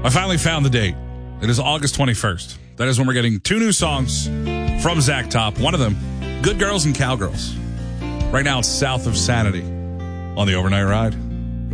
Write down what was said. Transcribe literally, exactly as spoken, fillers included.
I finally found the date. It is August twenty-first. That is when we're getting two new songs from Zach Top. One of them, Good Girls and Cowgirls. Right now it's South of Sanity on the Overnight Ride.